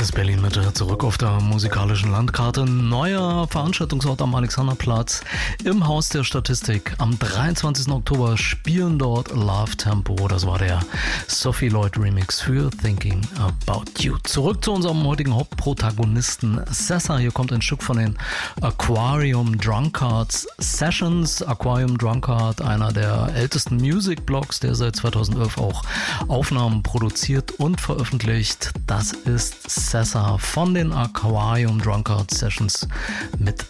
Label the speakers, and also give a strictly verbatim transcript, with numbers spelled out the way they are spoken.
Speaker 1: ist Berlin Mitte, zurück auf der musikalischen Landkarte. Neuer Veranstaltungsort am Alexanderplatz im Haus der Statistik. Am dreiundzwanzigsten Oktober spielen dort Love Tempo. Das war der Sophie Lloyd Remix für Thinking About You. Zurück zu unserem heutigen Hauptprotagonisten Sessa. Hier kommt ein Stück von den Aquarium Drunkards Sessions. Aquarium Drunkard, einer der ältesten Music-Blogs, der seit zweitausendelf auch Aufnahmen produziert und veröffentlicht. Das ist Sessa von den Aquarium Drunkard Sessions mit